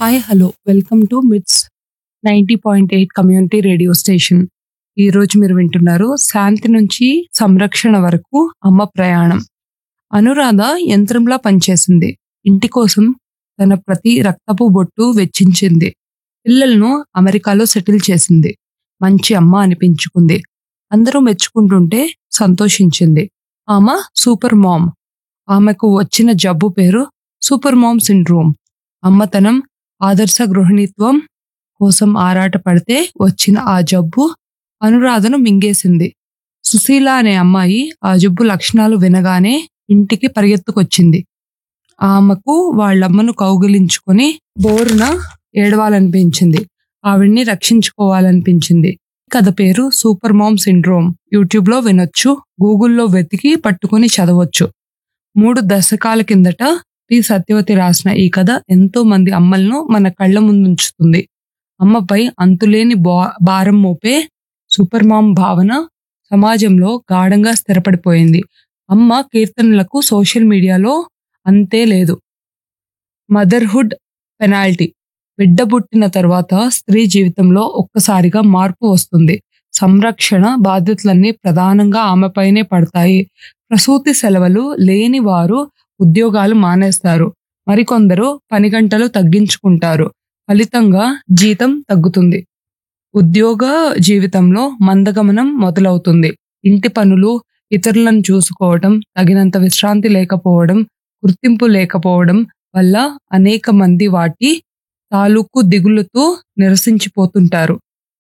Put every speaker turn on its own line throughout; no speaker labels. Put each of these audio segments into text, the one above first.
Hi hello welcome to మిట్స్ 90.8 community radio station. ఈ రోజు మీరు వింటున్నారు శాంతి నుంచి సంరక్షణ వరకు అమ్మ ప్రయాణం. అనురాధ యంత్రంలా పనిచేసింది. ఇంటి కోసం తన ప్రతి రక్తపు బొట్టు వెచ్చించింది. పిల్లలను అమెరికాలో సెటిల్ చేసింది. మంచి అమ్మ అనిపించుకుంది. అందరూ మెచ్చుకుంటుంటే సంతోషించింది. ఆమె సూపర్ మామ్. ఆమెకు వచ్చిన జబ్బు పేరు సూపర్ మామ్ సిండ్రోమ్. అమ్మతనం, ఆదర్శ గృహిణిత్వం కోసం ఆరాటపడితే వచ్చిన ఆ జబ్బు అనురాధను మింగేసింది. సుశీల అనే అమ్మాయి ఆ జబ్బు లక్షణాలు వినగానే ఇంటికి పరిగెత్తుకొచ్చింది. ఆమెకు వాళ్ళమ్మను కౌగిలించుకొని బోరున ఏడవాలనిపించింది. ఆవిడ్ని రక్షించుకోవాలనిపించింది. కథ పేరు సూపర్ మామ్ సిండ్రోమ్. యూట్యూబ్లో వినొచ్చు, గూగుల్లో వెతికి పట్టుకొని చదవచ్చు. 3 దశకాల కిందట టి సత్యవతి రాసిన ఈ కథ ఎంతో మంది అమ్మలను మన కళ్ళ ముందుంచుతుంది. అమ్మపై అంతులేని భారం మోపే సూపర్ మామ్ భావన సమాజంలో గాఢంగా స్థిరపడిపోయింది. అమ్మ కీర్తనలకు సోషల్ మీడియాలో అంతే లేదు. Motherhood penalty. బిడ్డ పుట్టిన తర్వాత స్త్రీ జీవితంలో ఒక్కసారిగా మార్పు వస్తుంది. సంరక్షణ బాధ్యతలన్నీ ప్రధానంగా ఆమెపైనే పడతాయి. ప్రసూతి సెలవులు లేని వారు ఉద్యోగాలు మానేస్తారు. మరికొందరు పని గంటలు తగ్గించుకుంటారు. ఫలితంగా జీతం తగ్గుతుంది. ఉద్యోగ జీవితంలో మందగమనం మొదలవుతుంది. ఇంటి పనులు, ఇతరులను చూసుకోవడం, తగినంత విశ్రాంతి లేకపోవడం, గుర్తింపు లేకపోవడం వల్ల అనేక మంది వాటి తాలూకు దిగులుతో నిరసించిపోతుంటారు.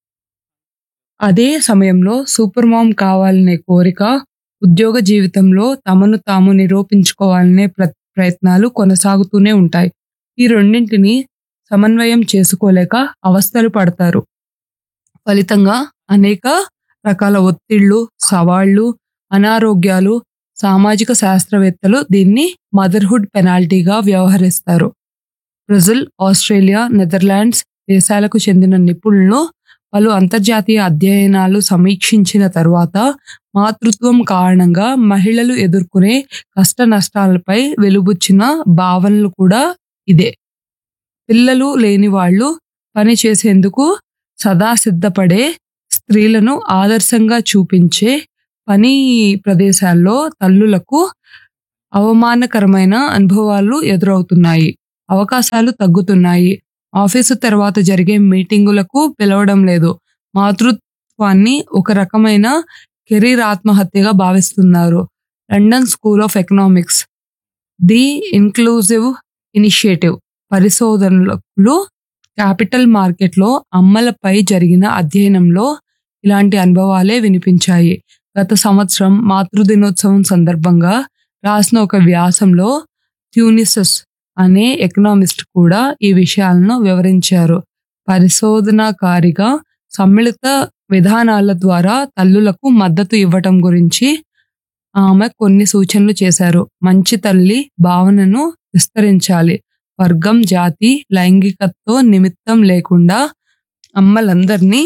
అదే సమయంలో సూపర్ మామ్ కావాలనే కోరిక, ఉద్యోగ జీవితంలో తమను తాము నిరూపించుకోవాలనే ప్రయత్నాలు కొనసాగుతూనే ఉంటాయి. ఈ రెండింటిని సమన్వయం చేసుకోలేక అవస్థలు పడతారు. ఫలితంగా అనేక రకాల ఒత్తిళ్లు, సవాళ్లు, అనారోగ్యాలు. సామాజిక శాస్త్రవేత్తలు దీన్ని మదర్హుడ్ పెనాల్టీగా వ్యవహరిస్తారు. బ్రెజిల్, ఆస్ట్రేలియా, నెదర్లాండ్స్ దేశాలకు చెందిన నిపుణులు పలు అంతర్జాతీయ అధ్యయనాలు సమీక్షించిన తరువాత మాతృత్వం కారణంగా మహిళలు ఎదుర్కొనే కష్ట నష్టాలపై వెలుబుచ్చిన భావనలు కూడా ఇదే. పిల్లలు లేని వాళ్ళు పని చేసేందుకు సదా సిద్ధపడే స్త్రీలను ఆదర్శంగా చూపించే పని ప్రదేశాల్లో తల్లులకు అవమానకరమైన అనుభవాలు ఎదురవుతున్నాయి. అవకాశాలు తగ్గుతున్నాయి. ఆఫీసు తర్వాత జరిగే మీటింగులకు పిలవడం లేదు. మాతృత్వాన్ని ఒక రకమైన కెరీర్ ఆత్మహత్యగా భావిస్తున్నారు. London school of economics the inclusive initiative పరిశోధనలు క్యాపిటల్ మార్కెట్లో అమ్మలపై జరిగిన అధ్యయనంలో ఇలాంటి అనుభవాలే వినిపించాయి. గత సంవత్సరం మాతృదినోత్సవం సందర్భంగా రాసిన ఒక వ్యాసంలో ట్యూనిసస్ అనే ఎకనామిస్ట్ కూడా ఈ విషయాలను వివరించారు. పరిశోధనాకారిగా సమ్మిళిత విధానాల ద్వారా తల్లులకు మద్దతు ఇవ్వటం గురించి ఆమె కొన్ని సూచనలు చేశారు. మంచి తల్లి భావనను విస్తరించాలి. వర్గం, జాతి, లైంగికతతో నిమిత్తం లేకుండా అమ్మలందరినీ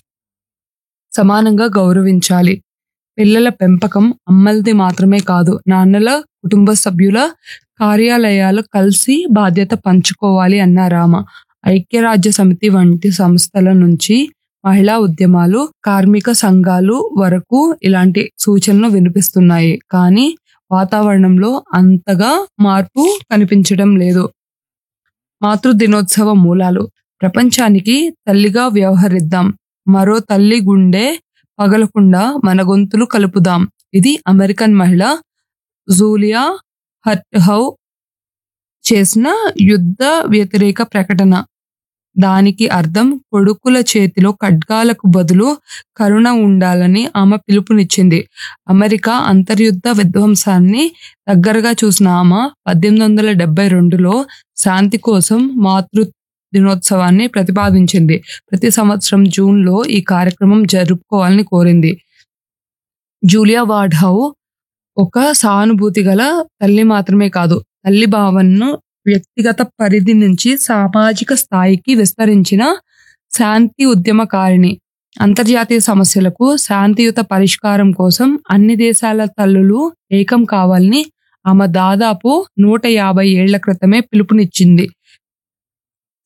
సమానంగా గౌరవించాలి. పిల్లల పెంపకం అమ్మలది మాత్రమే కాదు, నాన్నల, కుటుంబ సభ్యుల, కార్యాలయాలు కలిసి బాధ్యత పంచుకోవాలి అన్నారామ. ఐక్యరాజ్య సమితి వంటి సంస్థల నుంచి మహిళా ఉద్యమాలు, కార్మిక సంఘాలు వరకు ఇలాంటి సూచనలు వినిపిస్తున్నాయి. కానీ వాతావరణంలో అంతగా మార్పు కనిపించడం లేదు. మాతృదినోత్సవ మూలాలు. ప్రపంచానికి తల్లిగా వ్యవహరిద్దాం. మరో తల్లి గుండె పగలకుండా మన గొంతులు కలుపుదాం. ఇది అమెరికన్ మహిళ జూలియా హర్ట్హౌ చేసిన యుద్ధ వ్యతిరేక ప్రకటన. దానికి అర్థం కొడుకుల చేతిలో ఖడ్గాలకు బదులు కరుణ ఉండాలని ఆమె పిలుపునిచ్చింది. అమెరికా అంతర్యుద్ధ విధ్వంసాన్ని దగ్గరగా చూసిన ఆమె 1872లో శాంతి కోసం మాతృ దినోత్సవాన్ని ప్రతిపాదించింది. ప్రతి సంవత్సరం జూన్లో ఈ కార్యక్రమం జరుపుకోవాలని కోరింది. జూలియా వార్డ్హౌ ఒక సానుభూతి గల తల్లి మాత్రమే కాదు, తల్లి భావనను వ్యక్తిగత పరిధి నుంచి సామాజిక స్థాయికి విస్తరించిన శాంతి ఉద్యమకారిణి. అంతర్జాతీయ సమస్యలకు శాంతియుత పరిష్కారం కోసం అన్ని దేశాల తల్లులు ఏకం కావాలని ఆమె దాదాపు 150 ఏళ్ల క్రితమే పిలుపునిచ్చింది.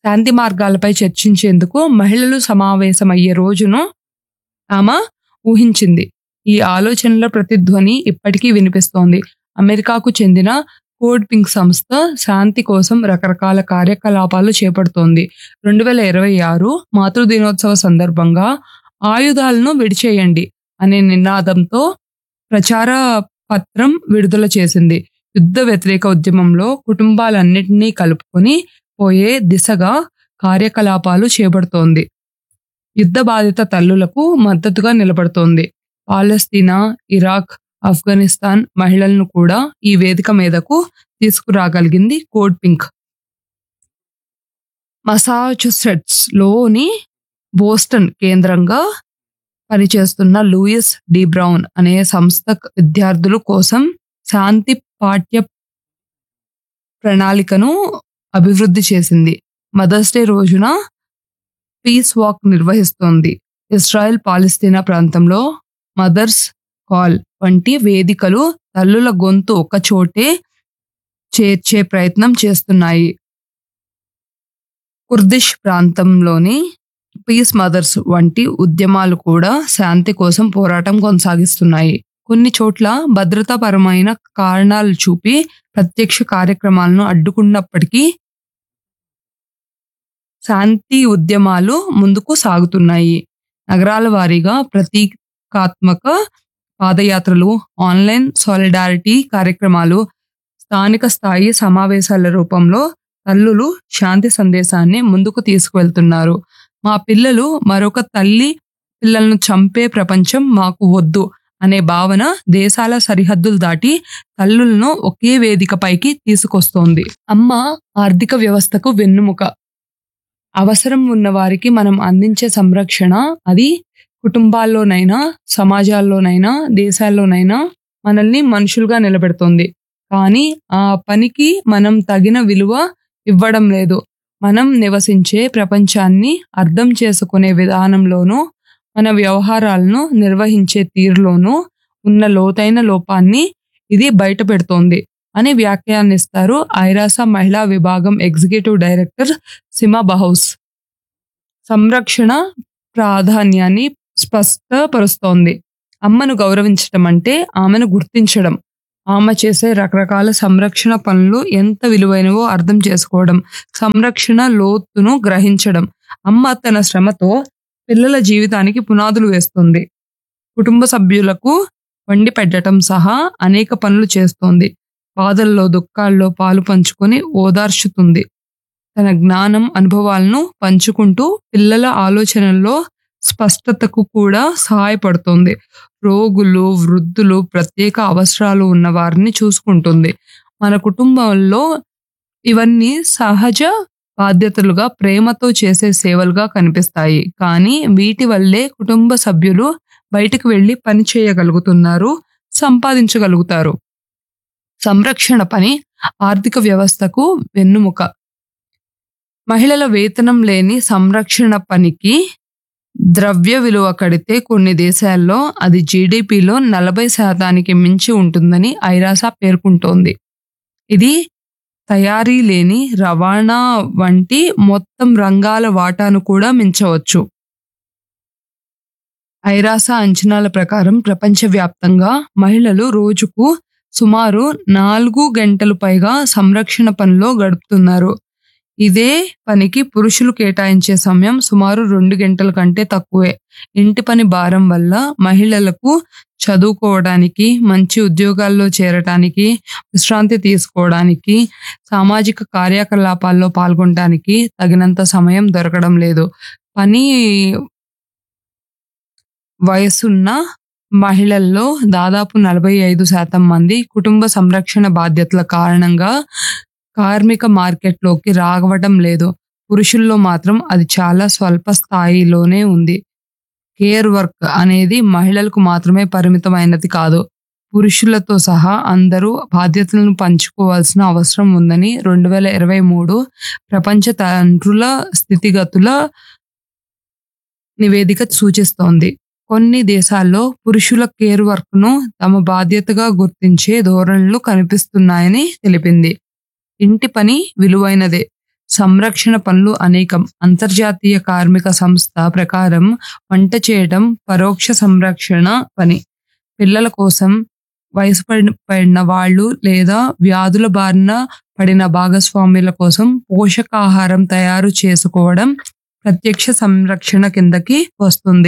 శాంతి మార్గాలపై చర్చించేందుకు మహిళలు సమావేశమయ్యే రోజును ఆమె ఊహించింది. ఈ ఆలోచనల ప్రతిధ్వని ఇప్పటికీ వినిపిస్తోంది. అమెరికాకు చెందిన కోడ్ పింక్ సంస్థ శాంతి కోసం రకరకాల కార్యకలాపాలు చేపడుతోంది. 2026 మాతృదినోత్సవ సందర్భంగా ఆయుధాలను విడిచేయండి అనే నినాదంతో ప్రచార పత్రం విడుదల చేసింది. యుద్ధ వ్యతిరేక ఉద్యమంలో కుటుంబాలన్నింటినీ కలుపుకొని పోయే దిశగా కార్యకలాపాలు చేపడుతోంది. యుద్ధ బాధిత తల్లులకు మద్దతుగా నిలబడుతోంది. పాలస్తీనా, ఇరాక్, ఆఫ్ఘనిస్తాన్ మహిళలను కూడా ఈ వేదిక మీదకు తీసుకురాగలిగింది కోడ్ పింక్. మసాచుసెట్స్ లోని బోస్టన్ కేంద్రంగా పనిచేస్తున్న లూయిస్ డి బ్రౌన్ అనే సంస్థ విద్యార్థుల కోసం శాంతి పాఠ్య ప్రణాళికను అభివృద్ధి చేసింది. మదర్స్ డే రోజున పీస్ వాక్ నిర్వహిస్తోంది. ఇజ్రాయెల్ పాలస్తీనా ప్రాంతంలో మదర్స్ కాల్ వంటి వేదికలు తల్లుల గొంతు ఒక చోటే చేర్చే ప్రయత్నం చేస్తున్నాయి. కుర్దిష్ ప్రాంతంలోని పీస్ మదర్స్ వంటి ఉద్యమాలు కూడా శాంతి కోసం పోరాటం కొనసాగిస్తున్నాయి. కొన్ని చోట్ల భద్రతాపరమైన కారణాలు చూపి ప్రత్యక్ష కార్యక్రమాలను అడ్డుకున్నప్పటికీ శాంతి ఉద్యమాలు ముందుకు సాగుతున్నాయి. నగరాల వారీగా ప్రతీకాత్మక పాదయాత్రలు, ఆన్లైన్ సాలిడారిటీ కార్యక్రమాలు, స్థానిక స్థాయి సమావేశాల రూపంలో తల్లులు శాంతి సందేశాన్ని ముందుకు తీసుకువెళ్తున్నారు. మా పిల్లలు మరొక తల్లి పిల్లలను చంపే ప్రపంచం మాకు వద్దు అనే భావన దేశాల సరిహద్దులు దాటి తల్లులను ఒకే వేదికపైకి తీసుకొస్తోంది. అమ్మ ఆర్థిక వ్యవస్థకు వెన్నుముక. అవసరం ఉన్న వారికి మనం అందించే సంరక్షణ అది కుటుంబాల్లోనైనా, సమాజాల్లోనైనా, దేశాల్లోనైనా మనల్ని మనుషులుగా నిలబెడుతుంది. కానీ ఆ పనికి మనం తగిన విలువ ఇవ్వడం లేదు. మనం నివసించే ప్రపంచాన్ని అర్థం చేసుకునే విధానంలోనూ, మన వ్యవహారాలను నిర్వహించే తీరులోనూ ఉన్న లోతైన లోపాన్ని ఇది బయట పెడుతోంది అని వ్యాఖ్యానిస్తారు ఐరాస మహిళా విభాగం ఎగ్జిక్యూటివ్ డైరెక్టర్ సిమా బహౌస్. సంరక్షణ ప్రాధాన్యాన్ని స్పష్టపరుస్తోంది. అమ్మను గౌరవించటం అంటే ఆమెను గుర్తించడం, ఆమె చేసే రకరకాల సంరక్షణ పనులు ఎంత విలువైనవో అర్థం చేసుకోవడం, సంరక్షణ లోతును గ్రహించడం. అమ్మ తన శ్రమతో పిల్లల జీవితానికి పునాదులు వేస్తుంది. కుటుంబ సభ్యులకు వండి పెట్టడం సహా అనేక పనులు చేస్తోంది. బాధల్లో, దుఃఖాల్లో పాలు పంచుకొని ఓదార్చుతుంది. తన జ్ఞానం, అనుభవాలను పంచుకుంటూ పిల్లల ఆలోచనల్లో స్పష్టతకు కూడా సహాయపడుతుంది. రోగులు, వృద్ధులు, ప్రత్యేక అవసరాలు ఉన్న వారిని చూసుకుంటుంది. మన కుటుంబంలో ఇవన్నీ సహజ బాధ్యతలుగా, ప్రేమతో చేసే సేవలుగా కనిపిస్తాయి. కానీ వీటి వల్లే కుటుంబ సభ్యులు బయటకు వెళ్లి పని చేయగలుగుతున్నారు, సంపాదించగలుగుతారు. సంరక్షణ పని ఆర్థిక వ్యవస్థకు వెన్నుముక. మహిళల వేతనం లేని సంరక్షణ పనికి ద్రవ్య విలువ కడితే కొన్ని దేశాల్లో అది జీడీపీలో 40% మించి ఉంటుందని ఐరాస పేర్కొంటోంది. ఇది తయారీ లేని రవాణా వంటి మొత్తం రంగాల వాటాను కూడా మించవచ్చు. ఐరాస అంచనాల ప్రకారం ప్రపంచవ్యాప్తంగా మహిళలు రోజుకు సుమారు 4 గంటలు పైగా సంరక్షణ పనిలో గడుపుతున్నారు. ఇదే పనికి పురుషులు కేటాయించే సమయం సుమారు 2 గంటల కంటే తక్కువే. ఇంటి పని భారం వల్ల మహిళలకు చదువుకోవడానికి, మంచి ఉద్యోగాల్లో చేరటానికి, విశ్రాంతి తీసుకోవడానికి, సామాజిక కార్యకలాపాల్లో పాల్గొనడానికి తగినంత సమయం దొరకడం లేదు. పని వయసున్న మహిళల్లో దాదాపు 45% మంది కుటుంబ సంరక్షణ బాధ్యతల కారణంగా కార్మిక మార్కెట్లోకి రావడం లేదు. పురుషుల్లో మాత్రం అది చాలా స్వల్ప స్థాయిలోనే ఉంది. కేర్ వర్క్ అనేది మహిళలకు మాత్రమే పరిమితమైనది కాదు. పురుషులతో సహా అందరూ బాధ్యతలను పంచుకోవాల్సిన అవసరం ఉందని 2023 ప్రపంచ తండ్రుల స్థితిగతుల నివేదిక సూచిస్తోంది. కొన్ని దేశాల్లో పురుషుల కేర్ వర్క్ను తమ బాధ్యతగా గుర్తించే ధోరణులు కనిపిస్తున్నాయని తెలిపింది. ఇంటి పని విలువైనదే, సంరక్షణ పనులు అనేకం. అంతర్జాతీయ కార్మిక సంస్థ ప్రకారం వంట చేయడం పరోక్ష సంరక్షణ పని. పిల్లల కోసం, వయసు పడిన వాళ్ళు లేదా వ్యాధుల బారిన పడిన భాగస్వాముల కోసం పోషకాహారం తయారు చేసుకోవడం ప్రత్యక్ష సంరక్షణ కిందకి వస్తుంది.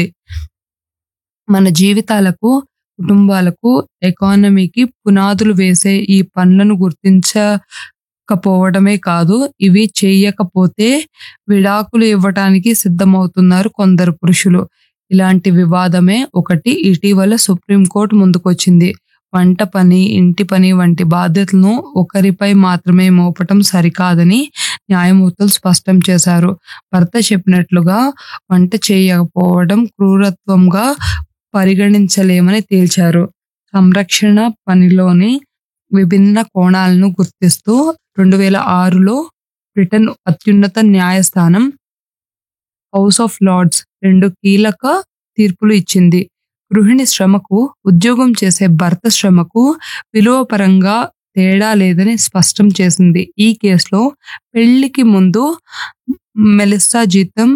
మన జీవితాలకు, కుటుంబాలకు, ఎకానమీకి పునాదులు వేసే ఈ పనులను గుర్తించకపోవడమే కాదు, ఇవి చేయకపోతే విడాకులు ఇవ్వటానికి సిద్ధమవుతున్నారు కొందరు పురుషులు. ఇలాంటి వివాదమే ఒకటి ఇటీవల సుప్రీంకోర్టు ముందుకొచ్చింది. వంట పని, ఇంటి పని వంటి బాధ్యతలను ఒకరిపై మాత్రమే మోపటం సరికాదని న్యాయమూర్తులు స్పష్టం చేశారు. భర్త చెప్పినట్లుగా వంట చేయకపోవడం క్రూరత్వంగా పరిగణించలేమని తేల్చారు. సంరక్షణ పనిలోని విభిన్న కోణాలను గుర్తిస్తూ 2006లో బ్రిటన్ అత్యున్నత న్యాయస్థానం హౌస్ ఆఫ్ లార్డ్స్ 2 కీలక తీర్పులు ఇచ్చింది. గృహిణి శ్రమకు, ఉద్యోగం చేసే భర్త శ్రమకు విలువపరంగా తేడా లేదని స్పష్టం చేసింది. ఈ కేసులో పెళ్లికి ముందు మెలిస్సా జీతం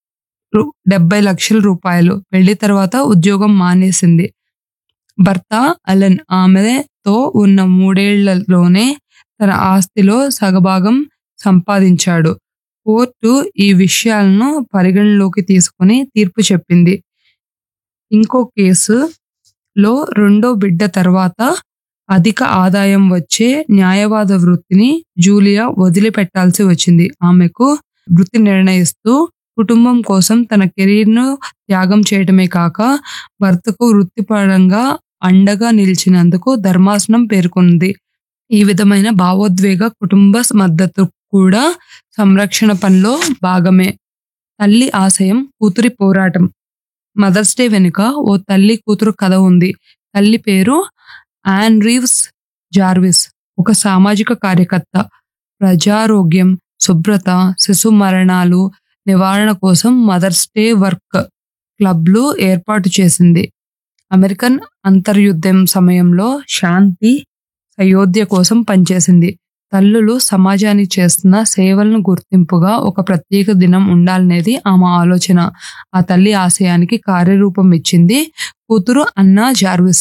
70 లక్షల రూపాయలు. పెళ్లి తర్వాత ఉద్యోగం మానేసింది. భర్త అలెన్ ఆమెతో ఉన్న 3 ఏళ్లలోనే తన ఆస్తిలో సగభాగం సంపాదించాడు. కోర్టు ఈ విషయాలను పరిగణలోకి తీసుకుని తీర్పు చెప్పింది. ఇంకో కేసులో రెండో బిడ్డ తర్వాత అధిక ఆదాయం వచ్చే న్యాయవాద వృత్తిని జూలియా వదిలిపెట్టాల్సి వచ్చింది. ఆమెకు వృత్తి నిర్ణయిస్తూ కుటుంబం కోసం తన కెరీర్ను త్యాగం చేయడమే కాక భర్తకు వృత్తిపరంగా అండగా నిలిచినందుకు ధర్మాసనం పేర్కొంది. ఈ విధమైన భావోద్వేగ కుటుంబ మద్దతు కూడా సంరక్షణ పనిలో భాగమే. తల్లి ఆశయం, కూతురి పోరాటం. మదర్స్ డే వెనుక ఓ తల్లి కూతురు కథ ఉంది. తల్లి పేరు యాన్ రీవ్స్ జార్విస్. ఒక సామాజిక కార్యకర్త. ప్రజారోగ్యం, శుభ్రత, శిశు మరణాలు నివారణ కోసం మదర్స్ డే వర్క్ క్లబ్లు ఏర్పాటు చేసింది. అమెరికన్ అంతర్యుద్ధం సమయంలో శాంతి, అయోధ్య కోసం పనిచేసింది. తల్లులు సమాజానికి చేస్తున్న సేవలను గుర్తింపుగా ఒక ప్రత్యేక దినం ఉండాలనేది ఆమె ఆలోచన. ఆ తల్లి ఆశయానికి కార్యరూపం ఇచ్చింది కూతురు అన్నా జార్విస్.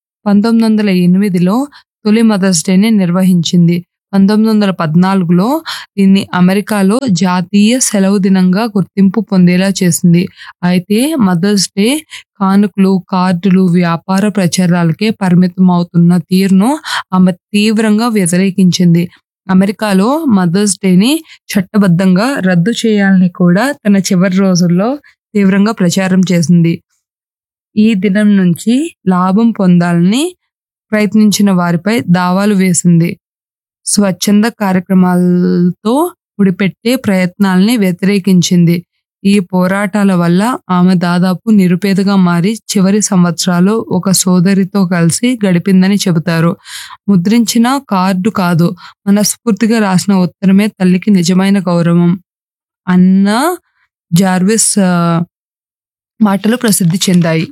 1908లో తొలి మదర్స్ డేని నిర్వహించింది. 1914లో దీన్ని అమెరికాలో జాతీయ సెలవు దినంగా గుర్తింపు పొందేలా చేసింది. అయితే మదర్స్ డే కానుకలు, కార్డులు, వ్యాపార ప్రచారాలకే పరిమితమవుతున్న తీరును ఆమె తీవ్రంగా వ్యతిరేకించింది. అమెరికాలో మదర్స్ డేని చట్టబద్ధంగా రద్దు చేయాలని కూడా తన చివరి రోజుల్లో తీవ్రంగా ప్రచారం చేసింది. ఈ దినం నుంచి లాభం పొందాలని ప్రయత్నించిన వారిపై దావాలు వేసింది. స్వచ్ఛంద కార్యక్రమాలతో ముడిపెట్టే ప్రయత్నాల్ని వ్యతిరేకించింది. ఈ పోరాటాల వల్ల ఆమె దాదాపు నిరుపేదగా మారి చివరి సంవత్సరాలు ఒక సోదరితో కలిసి గడిపిందని చెబుతారు. ముద్రించిన కార్డు కాదు, మనస్ఫూర్తిగా రాసిన ఉత్తరమే తల్లికి నిజమైన గౌరవం అన్న జార్విస్ మాటలు ప్రసిద్ధి చెందాయి.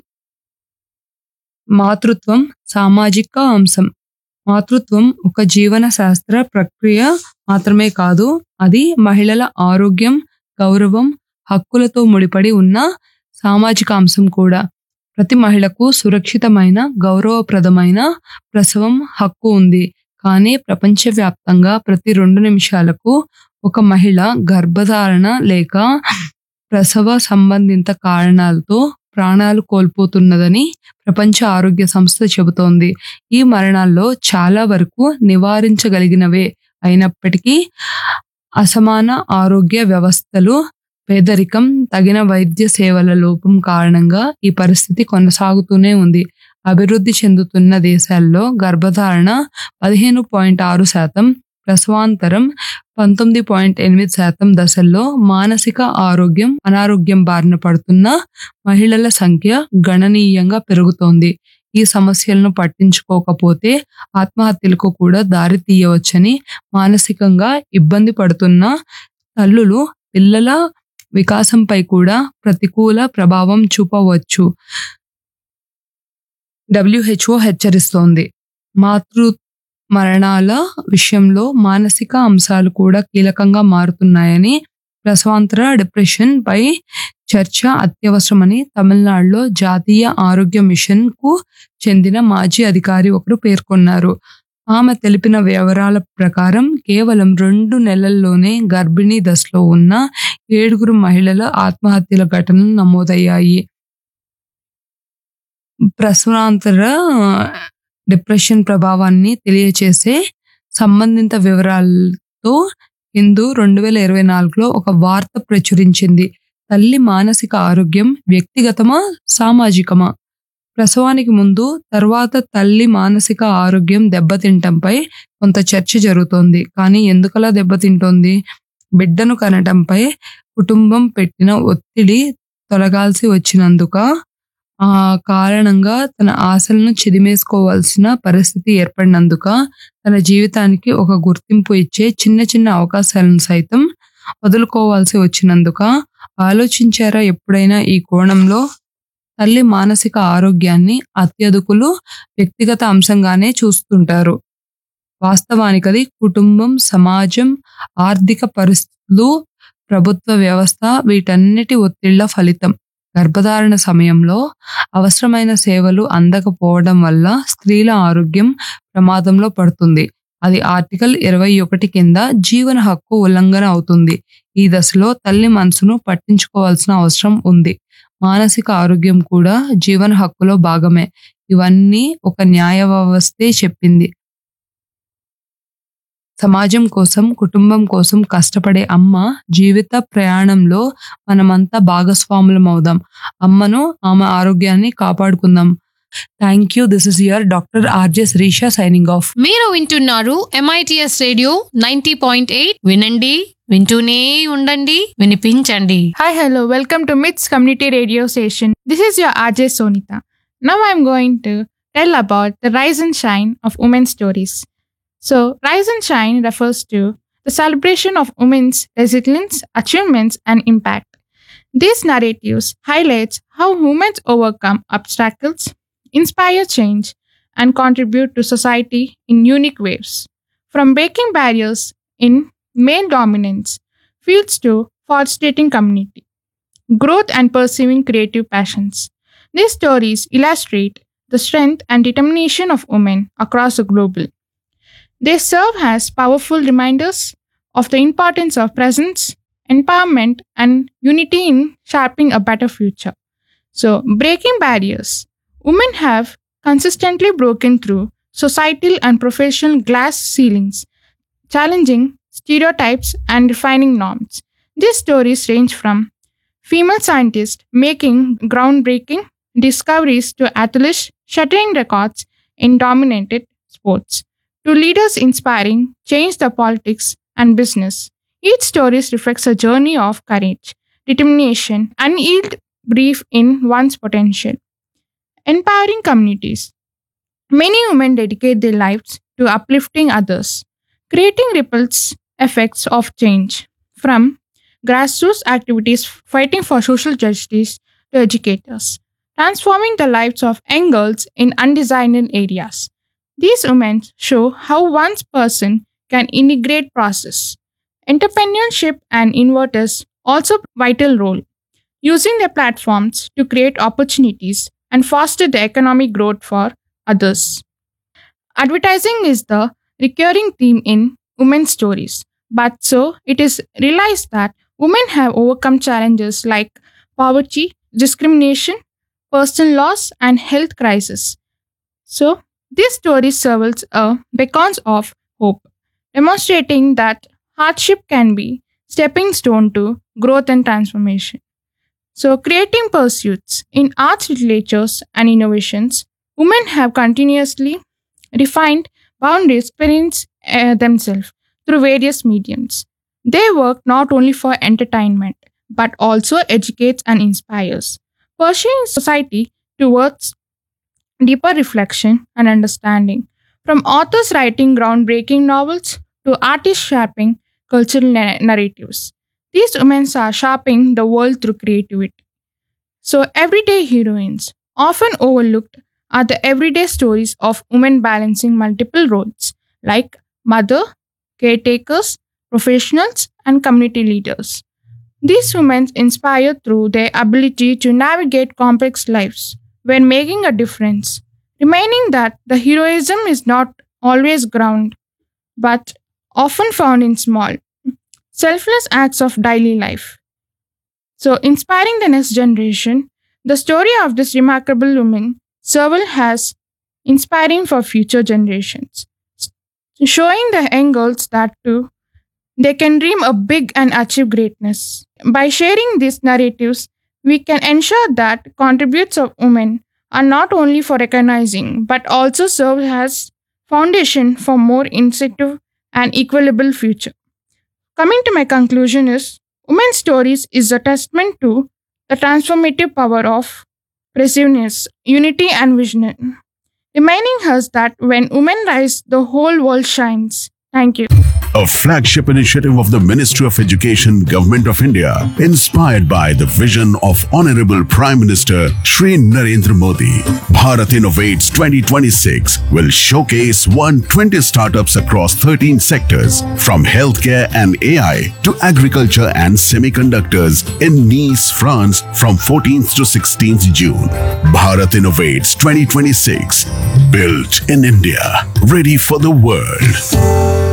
మాతృత్వం సామాజిక అంశం. మాతృత్వం ఒక జీవన శాస్త్ర ప్రక్రియ మాత్రమే కాదు, అది మహిళల ఆరోగ్యం, గౌరవం, హక్కులతో ముడిపడి ఉన్న సామాజిక అంశం కూడా. ప్రతి మహిళకు సురక్షితమైన, గౌరవప్రదమైన ప్రసవం హక్కు ఉంది. కానీ ప్రపంచవ్యాప్తంగా ప్రతి 2 నిమిషాలకు ఒక మహిళ గర్భధారణ లేక ప్రసవ సంబంధిత కారణాలతో ప్రాణాలు కోల్పోతున్నదని ప్రపంచ ఆరోగ్య సంస్థ చెబుతోంది. ఈ మరణాల్లో చాలా వరకు నివారించగలిగినవే అయినప్పటికీ అసమాన ఆరోగ్య వ్యవస్థలు, పేదరికం, తగిన వైద్య సేవల లోపం కారణంగా ఈ పరిస్థితి కొనసాగుతూనే ఉంది. అభివృద్ధి చెందుతున్న దేశాల్లో గర్భధారణ 15.6%, ప్రసవాంతరం 19.8% దశల్లో మానసిక ఆరోగ్యం, అనారోగ్యం బారిన పడుతున్న మహిళల సంఖ్య గణనీయంగా పెరుగుతోంది. ఈ సమస్యలను పట్టించుకోకపోతే ఆత్మహత్యలకు కూడా దారి తీయవచ్చని, మానసికంగా ఇబ్బంది పడుతున్న తల్లులు పిల్లల వికాసంపై కూడా ప్రతికూల ప్రభావం చూపవచ్చు WHO హెచ్చరిస్తోంది. మరణాల విషయంలో మానసిక అంశాలు కూడా కీలకంగా మారుతున్నాయని, ప్రసవాంతర డిప్రెషన్ పై చర్చ అత్యవసరమని తమిళనాడులో జాతీయ ఆరోగ్య మిషన్ కు చెందిన మాజీ అధికారి ఒకరు పేర్కొన్నారు. ఆమె తెలిపిన వివరాల ప్రకారం కేవలం 2 నెలల్లోనే గర్భిణీ దశలో ఉన్న 7 మహిళల ఆత్మహత్యల ఘటనలు నమోదయ్యాయి. ప్రసవాంతర డిప్రెషన్ ప్రభావాన్ని తెలియచేసే సంబంధిత వివరాలతో హిందూ 2024లో ఒక వార్త ప్రచురించింది. తల్లి మానసిక ఆరోగ్యం వ్యక్తిగతమా, సామాజికమా? ప్రసవానికి ముందు, తర్వాత తల్లి మానసిక ఆరోగ్యం దెబ్బతింటంపై కొంత చర్చ జరుగుతోంది. కానీ ఎందుకలా దెబ్బతింటోంది? బిడ్డను కనటంపై కుటుంబం పెట్టిన ఒత్తిడి తొలగాల్సి వచ్చినందుక, ఆ కారణంగా తన ఆశలను చిదిమేసుకోవాల్సిన పరిస్థితి ఏర్పడినందుక, తన జీవితానికి ఒక గుర్తింపు ఇచ్చే చిన్న చిన్న అవకాశాలను సైతం వదులుకోవాల్సి వచ్చినందుక? ఆలోచించారా ఎప్పుడైనా ఈ కోణంలో? తల్లి మానసిక ఆరోగ్యాన్ని అత్యధికులు వ్యక్తిగత అంశంగానే చూస్తుంటారు. వాస్తవానికది కుటుంబం, సమాజం, ఆర్థిక పరిస్థితులు, ప్రభుత్వ వ్యవస్థ వీటన్నిటి ఒత్తిళ్ల ఫలితం. గర్భధారణ సమయంలో అవసరమైన సేవలు అందకపోవడం వల్ల స్త్రీల ఆరోగ్యం ప్రమాదంలో పడుతుంది. అది ఆర్టికల్ 21 కింద జీవన హక్కు ఉల్లంఘన అవుతుంది. ఈ దశలో తల్లి మనసును పట్టించుకోవాల్సిన అవసరం ఉంది. మానసిక ఆరోగ్యం కూడా జీవన హక్కులో భాగమే. ఇవన్నీ ఒక న్యాయ వ్యవస్థే చెప్పింది. సమాజం కోసం, కుటుంబం కోసం కష్టపడే అమ్మ జీవిత ప్రయాణంలో మనమంతా భాగస్వాములమవుదాం. అమ్మను, ఆమె ఆరోగ్యాన్ని కాపాడుకుందాం. Thank you. This is your doctor RJ Srisha signing off.
మీరు వింటున్నారు MITS రేడియో 90.8. వినండి, వింటూనే ఉండండి, వినిపించండి.
Hi, hello. Welcome to MITS Community Radio Station. This is your RJ Sonita. Now I'm going to tell about the rise and shine of women's stories. So, rise and shine refers to the celebration of women's resilience, achievements, and impact. These narratives highlights how women overcome obstacles, inspire change, and contribute to society in unique ways. From breaking barriers in male dominance fields to fostering community growth and pursuing creative passions. These stories illustrate the strength and determination of women across the globe. They serve as powerful reminders of the importance of presence, empowerment, and unity in shaping a better future. So, breaking barriers. Women have consistently broken through societal and professional glass ceilings, challenging stereotypes and defining norms. These stories range from female scientists making groundbreaking discoveries to athletes shattering records in dominated sports, to leaders inspiring change the politics and business. Each story reflects a journey of courage, determination, and yield belief in one's potential. Empowering communities. Many women dedicate their lives to uplifting others, creating ripples effects of change, from grassroots activities fighting for social justice to educators, transforming the lives of young girls in undesignated areas. These women show how one person can integrate process. Entrepreneurship and innovators also vital role, using their platforms to create opportunities and foster the economic growth for others. Advertising is the recurring theme in women's stories, but so it is realized that women have overcome challenges like poverty, discrimination, personal loss, and health crisis. So, this story serves a beacon of hope, demonstrating that hardship can be stepping stone to growth and transformation. So, creating pursuits in arts, literatures, and innovations, women have continuously refined boundaries, experience themselves through various mediums. They work not only for entertainment, but also educates and inspires, pushing society towards deeper reflection and understanding. From authors writing groundbreaking novels to artists shaping cultural narratives, these women are shaping the world through creativity. So, everyday heroines, often overlooked, are the everyday stories of women balancing multiple roles, like mother, caretakers, professionals, and community leaders. These women inspire through their ability to navigate complex lives when making a difference, reminding that the heroism is not always ground, but often found in small, selfless acts of daily life. So, inspiring the next generation, the story of this remarkable woman serval has inspiring for future generations, showing the young girls that too they can dream a big and achieve greatness. By sharing these narratives, we can ensure that contributes of women are not only for recognizing but also serve as foundation for more inclusive and equitable future. Coming to my conclusion is women's stories is a testament to the transformative power of perseverance, unity and vision, reminding us that when women rise, the whole world shines. Thank you.
A flagship initiative of the Ministry of Education, Government of India, inspired by the vision of Honorable Prime Minister Shri Narendra Modi. Bharat Innovates 2026 will showcase 120 startups across 13 sectors, from healthcare and AI to agriculture and semiconductors in Nice, France from 14th to 16th June. Bharat Innovates 2026, built in India, ready for the world.